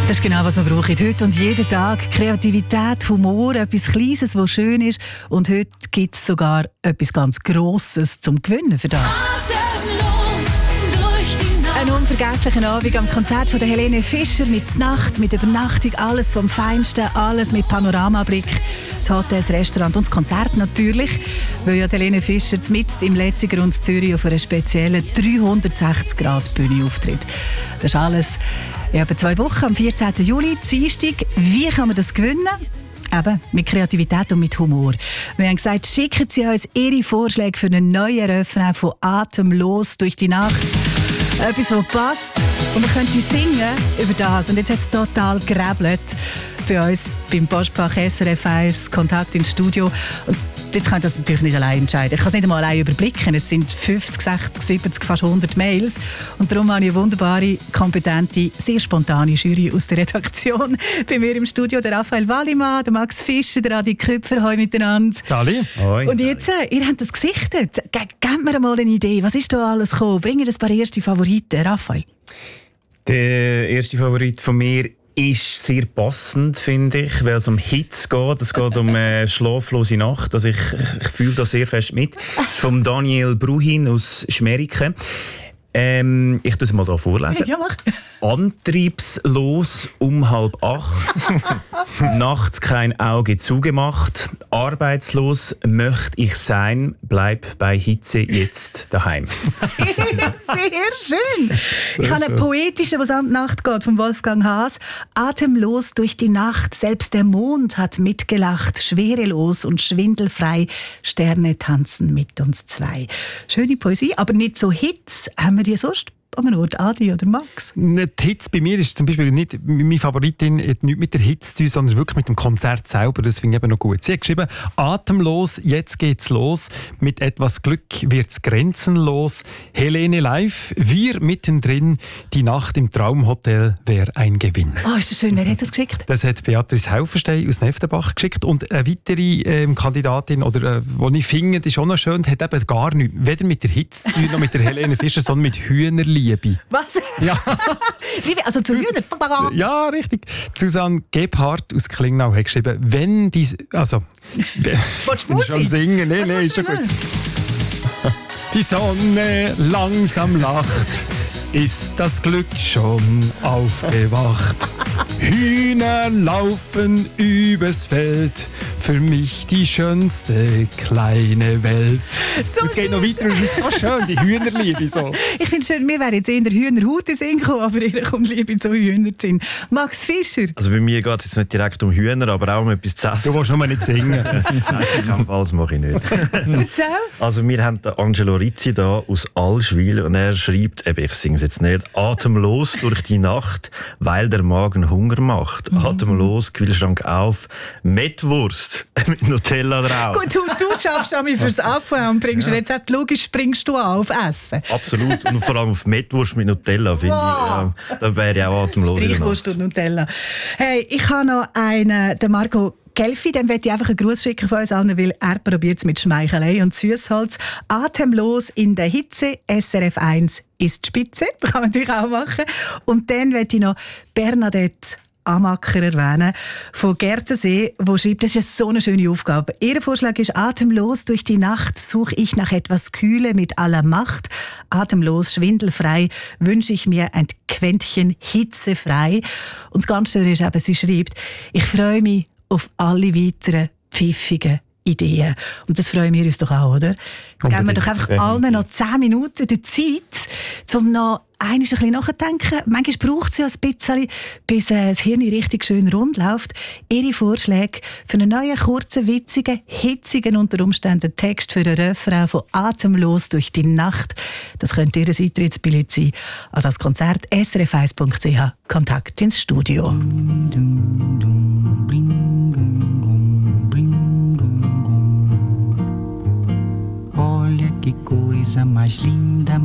Das ist genau, was wir brauchen. Heute und jeden Tag. Kreativität, Humor, etwas Kleines, was schön ist. Und heute gibt es sogar etwas ganz Grosses zum Gewinnen für das. Ein unvergesslicher Abend am Konzert von der Helene Fischer mit Nacht, mit Übernachtung, alles vom Feinsten, alles mit Panoramablick. Das Hotel, das Restaurant und das Konzert natürlich, weil ja Helene Fischer mitten im Letziger und Zürich auf einer speziellen 360-Grad-Bühne auftritt. Das ist alles in etwa 2 Wochen, am 14. Juli, Dienstag. Wie kann man das gewinnen? Eben mit Kreativität und mit Humor. Wir haben gesagt, schicken Sie uns Ihre Vorschläge für einen neuen Refrain von Atemlos durch die Nacht. Etwas, das passt. Und man könnte singen über das. Und jetzt hat es total gerebelt bei uns beim Postfach SRF 1 Kontakt ins Studio. Und jetzt kann ich das natürlich nicht allein entscheiden. Ich kann es nicht einmal allein überblicken. Es sind 50, 60, 70, fast 100 Mails. Und darum habe ich eine wunderbare, kompetente, sehr spontane Jury aus der Redaktion. Bei mir im Studio der Raphael Wallimann, der Max Fischer, der Adi Küpfer. Hoi miteinander. Sali. Hoi. Und jetzt, ihr habt das gesichtet. Gebt mir mal eine Idee. Was ist da alles gekommen? Bringen ein paar erste Favoriten. Raphael? Der erste Favorit von mir ist sehr passend, finde ich, weil es um Hits geht. Es geht um schlaflose Nacht. Also ich fühle das sehr fest mit. Von Daniel Bruhin aus Schmeriken. Ich tue es mal hier vorlesen. Ja, mach. Antriebslos um 7:30. Nachts kein Auge zugemacht. Arbeitslos möchte ich sein. Bleib bei Hitze jetzt daheim. Sehr schön. Ich habe einen poetischen, was an die Nacht geht, von Wolfgang Haas. Atemlos durch die Nacht, selbst der Mond hat mitgelacht. Schwerelos und schwindelfrei, Sterne tanzen mit uns zwei. Schöne Poesie, aber nicht so Hits. Haben wir die sonst an einem Ort, Adi oder Max? Die Hits bei mir ist zum Beispiel nicht meine Favoritin, nicht mit der Hits zu tun, sondern wirklich mit dem Konzert selber. Das finde ich eben noch gut. Sie hat geschrieben: Atemlos, jetzt geht's los. Mit etwas Glück wird's grenzenlos. Helene live, wir mittendrin. Die Nacht im Traumhotel wäre ein Gewinn. Oh, ist das schön. Wer hat das geschickt? Das hat Beatrice Helfenstein aus Neftenbach geschickt. Und eine weitere Kandidatin, oder die ich finde, ist auch noch schön, hat eben gar nichts, weder mit der Hits zu tun, noch mit der Helene Fischer, sondern mit Hühnerliebe. Was? Ja. Liebe, also zu Hühner? Ja, richtig. Susanne Gebhardt aus Klingnau hat geschrieben, wenn diese... Also... Willst du Musik? Schon singen? Nein, ist schon gut. Die Sonne langsam lacht, ist das Glück schon aufgewacht. Hühner laufen übers Feld, für mich die schönste kleine Welt. So es geht noch weiter, es ist so schön, die Hühnerliebe. So. Ich finde es schön, wir wären jetzt in der Hühnerhaut gekommen, aber ihr kommt Liebe zu Hühner zu singen. Max Fischer? Also bei mir geht es jetzt nicht direkt um Hühner, aber auch um etwas zu essen. Du willst nur nicht singen. Nein, das mache ich nicht. Erzähl. Also wir haben den Angelo Rizzi da aus Allschwil und er schreibt, ich singe es jetzt nicht, atemlos durch die Nacht, weil der Magen Hunger macht. Atemlos, Kühlschrank auf, Mettwurst mit Nutella drauf. Gut, du schaffst an mich fürs Abfallen und bringst Rezept. Logisch springst du auf Essen. Absolut. Und vor allem auf Mettwurst mit Nutella, finde ich. Da wäre ich auch atemlos. Streichwurst und Nutella. Hey, ich habe noch einen, den Marco Gelfi, dem möchte ich einfach einen Gruß schicken von uns allen, weil er probiert es mit Schmeichelei und Süßholz. Atemlos in der Hitze, SRF 1 ist die Spitze. Das kann man natürlich auch machen. Und dann möchte ich noch Bernadette Amacker erwähnen, von Gerzensee, wo schreibt, das ist so eine schöne Aufgabe. Ihr Vorschlag ist: Atemlos durch die Nacht suche ich nach etwas Kühle mit aller Macht. Atemlos, schwindelfrei wünsche ich mir ein Quäntchen hitzefrei. Und das ganz Schöne ist eben, sie schreibt: Ich freue mich auf alle weiteren pfiffigen Ideen. Und das freuen wir uns doch auch, oder? Geben wir doch einfach allen noch 10 Minuten die Zeit, um noch ein bisschen nachzudenken. Manchmal braucht es ja ein bisschen, bis das Hirn richtig schön rund läuft. Ihre Vorschläge für einen neuen, kurzen, witzigen, hitzigen, unter Umständen Text für einen Refrain von Atemlos durch die Nacht. Das könnte Ihr Eintrittsbillett sein. Also das Konzert srf1.ch. Kontakt ins Studio. Olha que coisa mais linda.